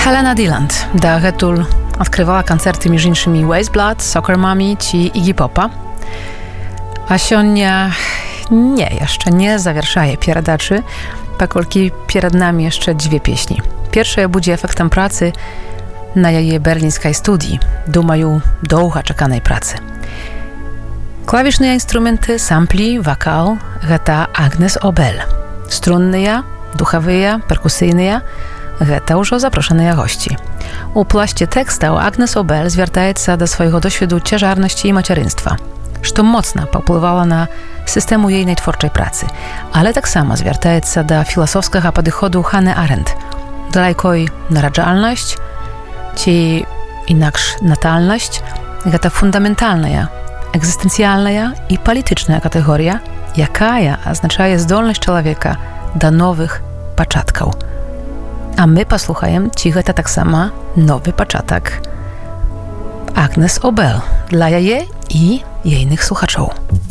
Helena Deland da Getul odkrywała koncerty między innymi Waste Blood, Soccer Mommy czy Iggy Popa. A сёння jeszcze nie zawieszaje перадачы, паколькі перад нами jeszcze dwie pieśni. Pierwsza budzi efektem pracy na jej berlińskiej studii, думаю, długo czekanej pracy. Klawiszne instrumenty, sampli, wokal, гэта Agnes Obel. Strunne, duchowe, perkusyjne, гэта już zaproszone gości. U plaście tekstał Agnes Obel zwracaється do swojego doświadu ciężarności i macierzyństwa, co mocno popływało na systemu jej twórczej pracy, ale tak samo zwracaється do filozofskiego podchodu Hannah Arendt, dla jakiej naradzalność czy inaksz natalność гэта fundamentalna, egzystencjalna i polityczna kategoria, jaka oznacza zdolność człowieka do nowych początków. A my posłuchajmy, czy гэта tak samo nowy początek Agnes Obel dla jej i jejnych słuchaczów.